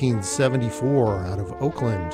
1974 out of Oakland.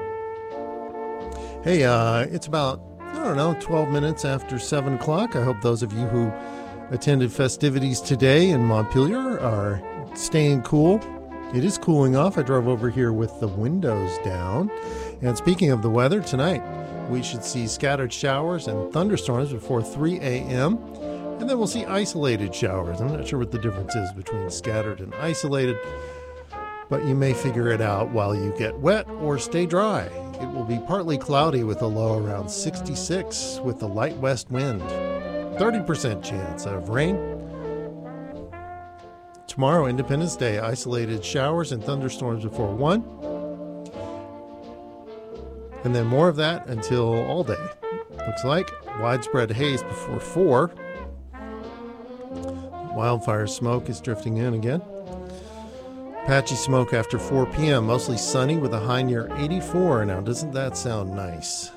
Hey, it's about, 12 minutes after 7 o'clock. I hope those of you who attended festivities today in Montpelier are staying cool. It is cooling off. I drove over here with the windows down. And speaking of the weather, tonight we should see scattered showers and thunderstorms before 3 a.m. And then we'll see isolated showers. I'm not sure what the difference is between scattered and isolated, but you may figure it out while you get wet or stay dry. It will be partly cloudy with a low around 66 with a light west wind. 30% chance of rain. Tomorrow, Independence Day, isolated showers and thunderstorms before 1. And then more of that until all day. Looks like widespread haze before 4. Wildfire smoke is drifting in again. Patchy smoke after 4 p.m. Mostly sunny with a high near 84. Now, doesn't that sound nice?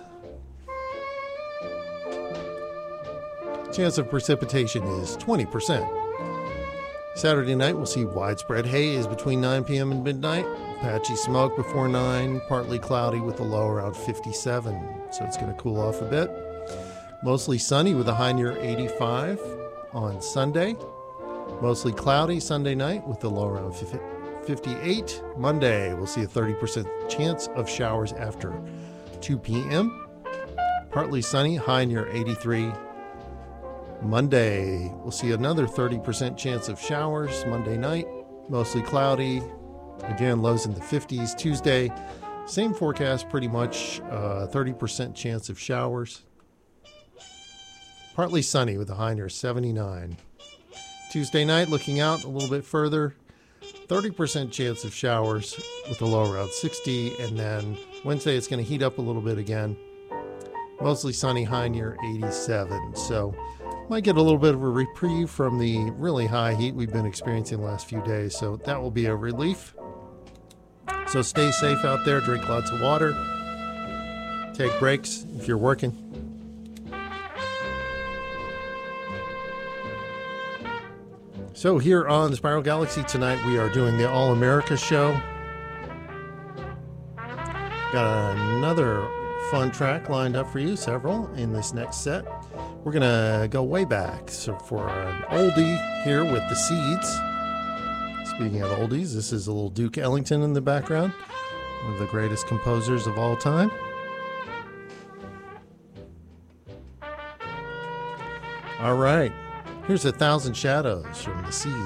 Chance of precipitation is 20%. Saturday night, we'll see widespread haze between 9 p.m. and midnight. Patchy smoke before 9. Partly cloudy with a low around 57. So it's going to cool off a bit. Mostly sunny with a high near 85 on Sunday. Mostly cloudy Sunday night with a low around 58. Monday, we'll see a 30% chance of showers after 2 p.m. Partly sunny, high near 83. Monday, we'll see another 30% chance of showers Monday night. Mostly cloudy. Again, lows in the 50s. Tuesday, same forecast pretty much. 30% chance of showers. Partly sunny with a high near 79. Tuesday night, looking out a little bit further, 30% chance of showers with a low around 60. And then Wednesday, it's going to heat up a little bit again. Mostly sunny, high near 87. So might get a little bit of a reprieve from the really high heat we've been experiencing the last few days. So that will be a relief. So stay safe out there. Drink lots of water. Take breaks if you're working. So here on the Spiral Galaxy tonight, we are doing the All America show. Got another fun track lined up for you, several in this next set. We're going to go way back. So for an oldie here with the Seeds. Speaking of oldies, this is a little Duke Ellington in the background. One of the greatest composers of all time. All right. Here's 1,000 Shadows from the Seeds.